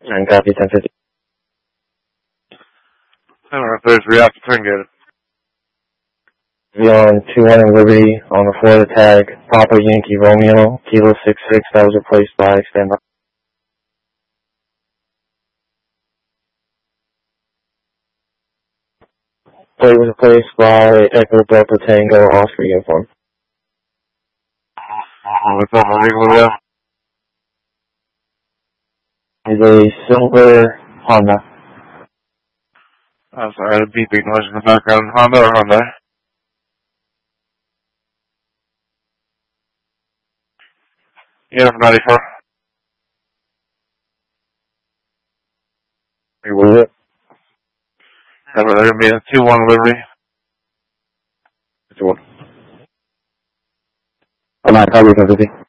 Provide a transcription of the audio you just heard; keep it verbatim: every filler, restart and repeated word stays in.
And copy ten fifty. Alright, there's react to get it. Be on two hundred Liberty on the Florida tag, Papa Yankee Romeo, Kilo six six, that was replaced by standby. Plate was replaced by Echo Delta Tango Oscar uniform. What's up, amigo? Is a silver Honda. I'm sorry, the beeping noise in the background. Honda or Honda? Yeah, from ninety-four. What is it? They're going to be a two one Liberty. two one. I'm not copy ten fifty.